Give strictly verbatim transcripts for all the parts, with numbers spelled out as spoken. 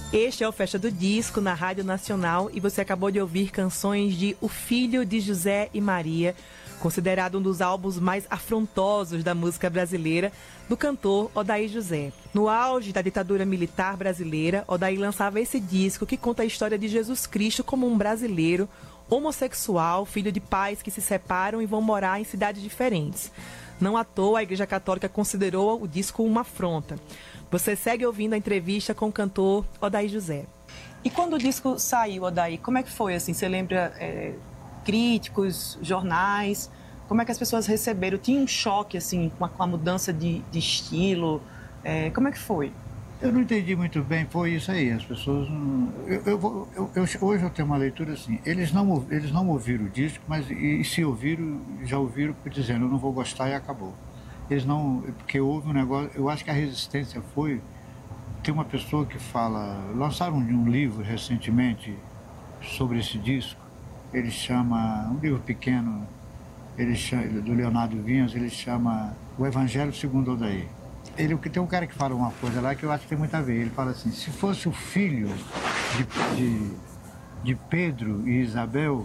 Este é o Festa do Disco na Rádio Nacional e você acabou de ouvir canções de O Filho de José e Maria, considerado um dos álbuns mais afrontosos da música brasileira, do cantor Odair José. No auge da ditadura militar brasileira, Odair lançava esse disco que conta a história de Jesus Cristo como um brasileiro, homossexual, filho de pais que se separam e vão morar em cidades diferentes. Não à toa, a Igreja Católica considerou o disco uma afronta. Você segue ouvindo a entrevista com o cantor Odair José. E quando o disco saiu, Odair, como é que foi? Assim, você lembra é, críticos, jornais? Como é que as pessoas receberam? Tinha um choque assim, com a, com a mudança de, de estilo? É, como é que foi? Eu não entendi muito bem, foi isso aí. As pessoas... Eu, eu, vou- eu, eu, hoje eu tenho uma leitura assim, eles não, ouv- eles não ouviram o disco, mas e, e se ouviram, já ouviram dizendo, eu não vou gostar e acabou. Eles não... Porque houve um negócio... Eu acho que a resistência foi... Tem uma pessoa que fala... Lançaram um, um livro recentemente sobre esse disco. Ele chama... Um livro pequeno, ele chama, do Leonardo Vinhas, ele chama O Evangelho Segundo Odair. Ele, tem um cara que fala uma coisa lá que eu acho que tem muito a ver. Ele fala assim, se fosse o filho de, de, de Pedro e Isabel,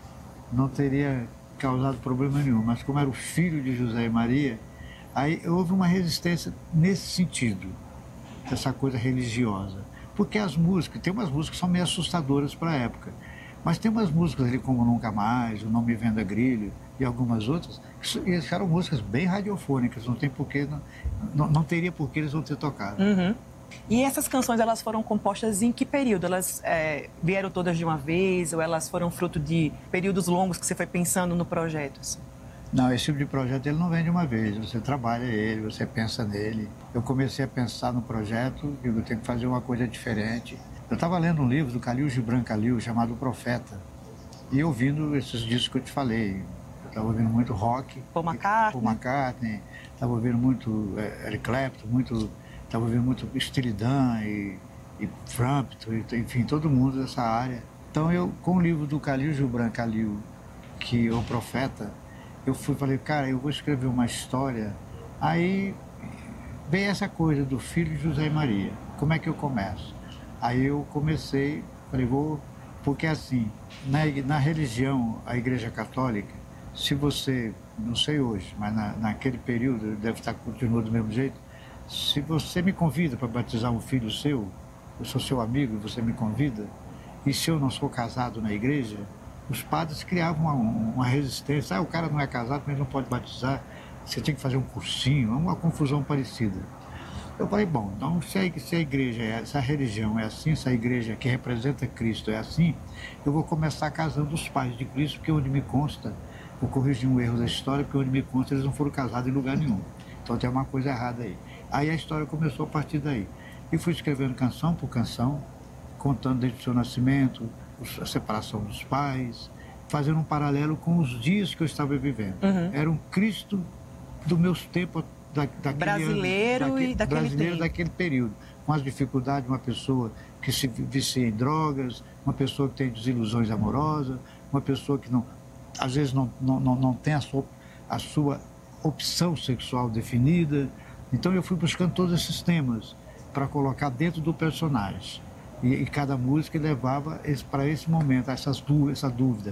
não teria causado problema nenhum. Mas como era o filho de José e Maria, aí houve uma resistência nesse sentido, dessa coisa religiosa. Porque as músicas, tem umas músicas que são meio assustadoras para a época, mas tem umas músicas ali como Nunca Mais, O Não Me Venda Grilho e algumas outras, que so- e eram músicas bem radiofônicas, não tem porquê, não, não, não teria por que eles não ter tocado. Uhum. E essas canções, elas foram compostas em que período? Elas é, vieram todas de uma vez ou elas foram fruto de períodos longos que você foi pensando no projeto? Assim? Não, esse tipo de projeto ele não vem de uma vez, você trabalha ele, você pensa nele. Eu comecei a pensar no projeto, digo, eu tenho que fazer uma coisa diferente. Eu estava lendo um livro do Khalil Gibran Khalil, chamado O Profeta, e ouvindo esses discos que eu te falei. Eu estava ouvindo muito rock. Paul McCartney. Paul McCartney, estava ouvindo muito eh, Eric Clapton, muito, estava ouvindo muito Steely Dan e, e Frampton, e, enfim, todo mundo dessa área. Então eu, com o livro do Khalil Gibran Khalil, que é O Profeta, eu fui falei, cara, eu vou escrever uma história. Aí veio essa coisa do filho de José e Maria. Como é que eu começo? Aí eu comecei, falei, vou... Porque assim, na, ig- na religião, a Igreja Católica, se você, não sei hoje, mas na, naquele período, deve estar continuando do mesmo jeito, se você me convida para batizar um filho seu, eu sou seu amigo, você me convida, e se eu não sou casado na igreja, os padres criavam uma, uma resistência. Ah, o cara não é casado, mas não pode batizar, você tem que fazer um cursinho, uma confusão parecida. Eu falei, bom, então se a, se a igreja, é, se a religião é assim, se a igreja que representa Cristo é assim, eu vou começar casando os pais de Cristo, porque onde me consta, vou corrigir um erro da história, porque onde me consta eles não foram casados em lugar nenhum. Então tem uma coisa errada aí. Aí a história começou a partir daí. E fui escrevendo canção por canção, contando desde o seu nascimento, os- a separação dos pais, fazendo um paralelo com os dias que eu estava vivendo. Uhum. Era um Cristo dos meus tempos, da, daquele Brasileiro ano, e daquele brasileiro tempo. daquele período, com as dificuldades de uma pessoa que se vicia em drogas, uma pessoa que tem desilusões amorosas, uma pessoa que não, às vezes não, não, não, não tem a sua, a sua opção sexual definida. Então eu fui buscando todos esses temas para colocar dentro do personagem. E, e cada música levava para esse momento, essas dú- essa dúvida.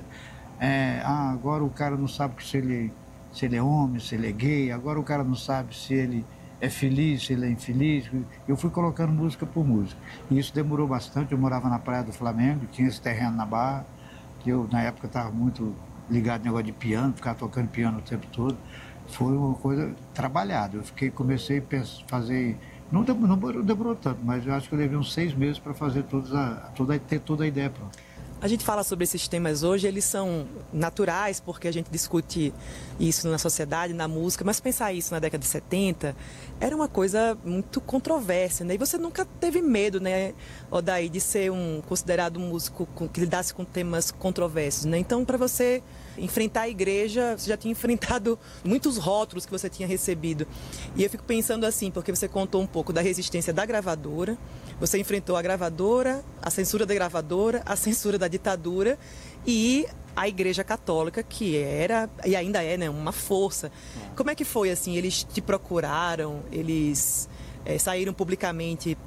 É, ah, agora o cara não sabe se ele, se ele é homem, se ele é gay, agora o cara não sabe se ele é feliz, se ele é infeliz. Eu fui colocando música por música. E isso demorou bastante. Eu morava na Praia do Flamengo, tinha esse terreno na Barra, que eu, na época, estava muito ligado no negócio de piano, ficar tocando piano o tempo todo. Foi uma coisa trabalhada. Eu fiquei, comecei a pens- fazer... Não demorou, não demorou- demorou tanto, mas eu acho que eu levei uns seis meses para fazer todas a, toda, ter toda a ideia pronta. A gente fala sobre esses temas hoje, eles são naturais, porque a gente discute isso na sociedade, na música, mas pensar isso na década de setenta era uma coisa muito controversa, né? E você nunca teve medo, né, Odair, de ser um considerado um músico com- que lidasse com temas controversos, né? Então, para você enfrentar a igreja, você já tinha enfrentado muitos rótulos que você tinha recebido. E eu fico pensando assim, porque você contou um pouco da resistência da gravadora, você enfrentou a gravadora, a censura da gravadora, a censura da ditadura e a Igreja Católica, que era e ainda é, né, uma força. Como é que foi assim? Eles te procuraram, eles é, saíram publicamente